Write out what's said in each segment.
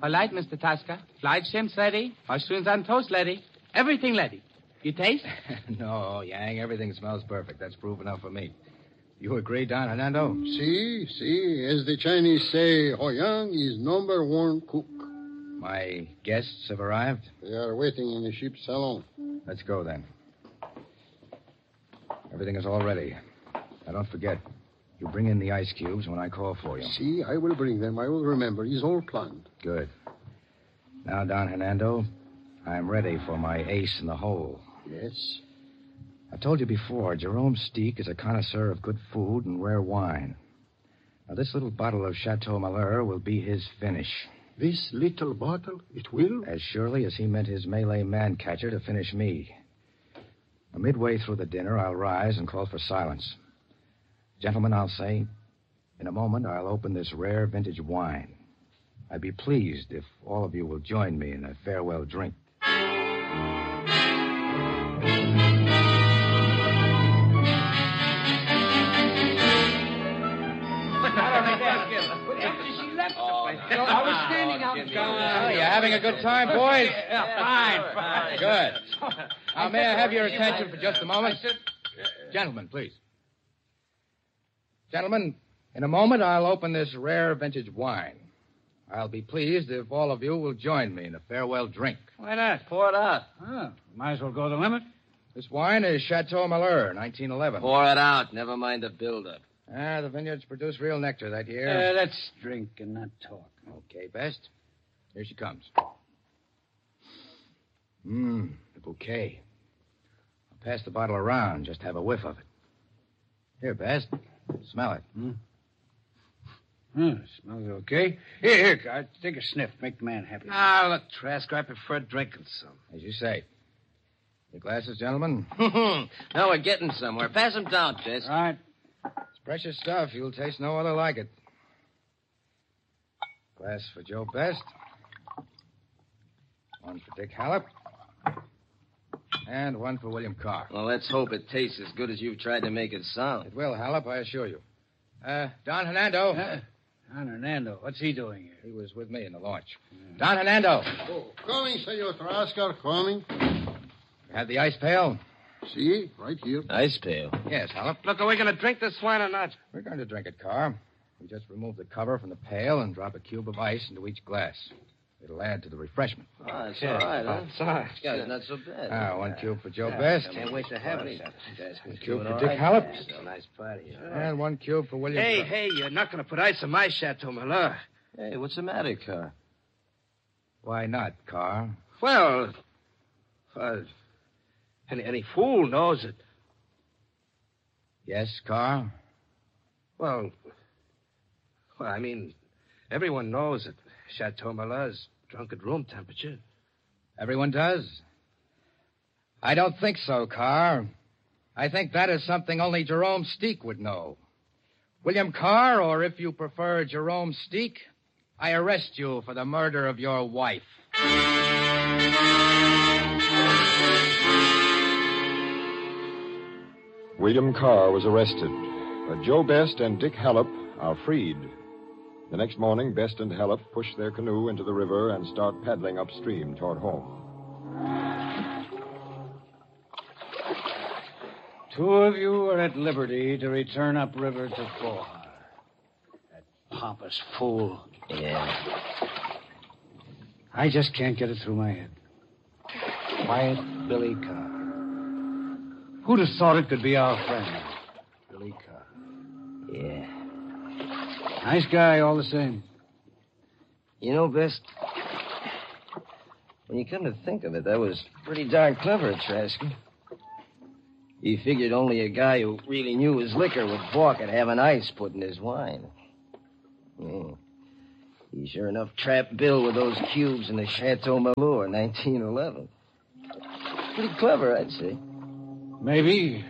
All right, Mr. Tasca. Fried shrimps ready. Mushrooms on toast ready. Everything ready. You taste? No, Yang. Everything smells perfect. That's proof enough for me. You agree, Don Hernando? See. As the Chinese say, Ho Yang is number one cook. My guests have arrived? They are waiting in the ship's salon. Let's go, then. Everything is all ready. Now, don't forget. You bring in the ice cubes when I call for you. See, I will bring them. I will remember. It's all planned. Good. Now, Don Hernando, I'm ready for my ace in the hole. Yes? I told you before, Jerome Steak is a connoisseur of good food and rare wine. Now, this little bottle of Chateau Malheur will be his finish. This little bottle? It will? As surely as he meant his Malay man-catcher to finish me. Now, midway through the dinner, I'll rise and call for silence. Gentlemen, I'll say, in a moment, I'll open this rare vintage wine. I'd be pleased if all of you will join me in a farewell drink. I was standing out. You're having a good time, boys? Yeah, fine. Good. Now, may I have your attention for just a moment? Gentlemen, please. Gentlemen, in a moment, I'll open this rare vintage wine. I'll be pleased if all of you will join me in a farewell drink. Why not? Pour it out. Oh, might as well go the limit. This wine is Chateau Malheur, 1911. Pour it out. Never mind the build-up. The vineyards produce real nectar that year. Let's drink and not talk. Okay, Best. Here she comes. The bouquet. I'll pass the bottle around, just have a whiff of it. Here, Best. Smell it. Smells okay. Here, guard. Take a sniff. Make the man happy. Ah, look, Trask, I prefer drinking some. As you say. Your glasses, gentlemen? Now we're getting somewhere. Pass them down, Jess. All right. It's precious stuff. You'll taste no other like it. Glass for Joe Best. One for Dick Hallop. And one for William Carr. Well, let's hope it tastes as good as you've tried to make it sound. It will, Hallop, I assure you. Don Hernando. Don Hernando. What's he doing here? He was with me in the launch. Don Hernando. Oh, coming, Senor Trascar, coming. You have the ice pail? See, right here. Ice pail. Yes, Hallop. Look, are we going to drink this wine or not? We're going to drink it, Carr. We just remove the cover from the pail and drop a cube of ice into each glass. It'll add to the refreshment. Oh, that's all right, huh? It's all right. Yeah, it's not so bad. One cube for Joe Best. Can't wait to have it. One cube for Dick Hallop. Nice party. And one cube for William Carr. Hey, you're not going to put ice in my Chateau Malheur. Hey, what's the matter, Carr? Why not, Carr? Well, any fool knows it. Yes, Carr? Well, I mean, everyone knows that Chateau Malheur's drunk at room temperature. Everyone does? I don't think so, Carr. I think that is something only Jerome Steak would know. William Carr, or if you prefer Jerome Steak, I arrest you for the murder of your wife. William Carr was arrested, but Joe Best and Dick Hallop are freed. The next morning, Best and Hallop push their canoe into the river and start paddling upstream toward home. Two of you are at liberty to return upriver to Fohar. That pompous fool. Yeah. I just can't get it through my head. Quiet Billy Carr. Who'd have thought it could be our friend, Billy Carr? Yeah. Nice guy all the same. You know, Best, when you come to think of it, that was pretty darn clever of Trask. He figured only a guy who really knew his liquor would balk at having ice put in his wine. Yeah. He sure enough trapped Bill with those cubes in the Chateau Malheur, 1911. Pretty clever, I'd say. Maybe.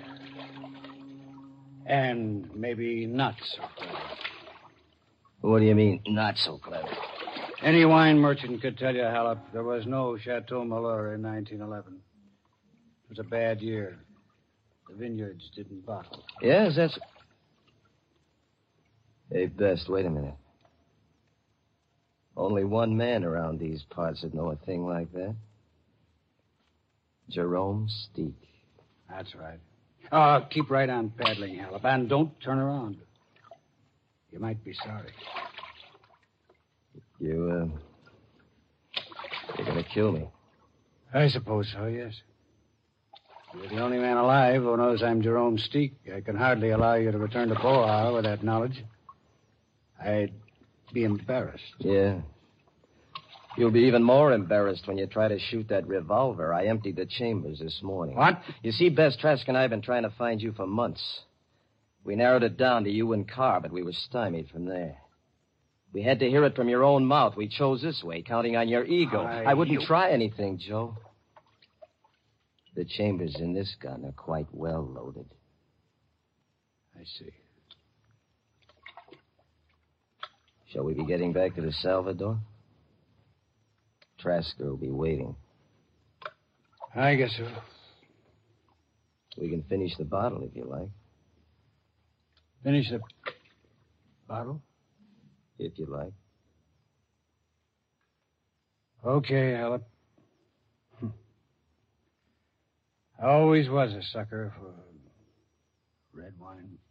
And maybe not so clever. What do you mean, not so clever? Any wine merchant could tell you, Hallop, there was no Chateau Malheur in 1911. It was a bad year. The vineyards didn't bottle. Yes, that's... Hey, Best, wait a minute. Only one man around these parts would know a thing like that. Jerome Steak. That's right. Oh, keep right on paddling, Hallop, and don't turn around. You might be sorry. You're gonna kill me. I suppose so, yes. You're the only man alive who knows I'm Jerome Steak. I can hardly allow you to return to Bohar with that knowledge. I'd be embarrassed. Yeah. You'll be even more embarrassed when you try to shoot that revolver. I emptied the chambers this morning. What? You see, Bess, Trask and I have been trying to find you for months. We narrowed it down to you and Carr, but we were stymied from there. We had to hear it from your own mouth. We chose this way, counting on your ego. I wouldn't try anything, Joe. The chambers in this gun are quite well loaded. I see. Shall we be getting back to the Salvador? Trasker will be waiting. I guess so. We can finish the bottle if you like. Finish the bottle? If you like. Okay, Hallop. I always was a sucker for red wine.